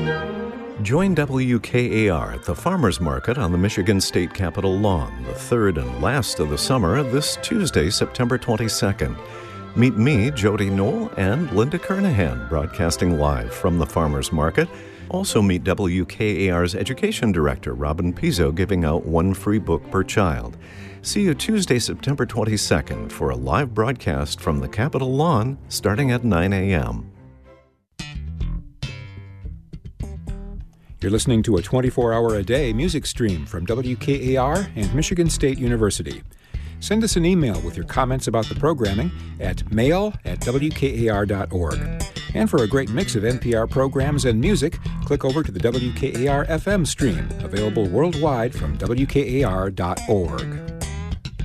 Join WKAR at the Farmers Market on the Michigan State Capitol lawn, the third and last of the summer, this Tuesday, September 22nd. Meet me, Jody Knoll, and Linda Kernahan, broadcasting live from the Farmers Market. Also meet WKAR's Education Director, Robin Pizzo, giving out one free book per child. See you Tuesday, September 22nd for a live broadcast from the Capitol lawn starting at 9 a.m. You're listening to a 24-hour-a-day music stream from WKAR and Michigan State University. Send us an email with your comments about the programming at mail@wkar.org. And for a great mix of NPR programs and music, click over to the WKAR FM stream, available worldwide from wkar.org.